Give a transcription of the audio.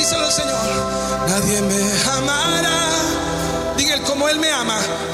Díselo al Señor. Nadie me amará. Diga Él como Él me ama.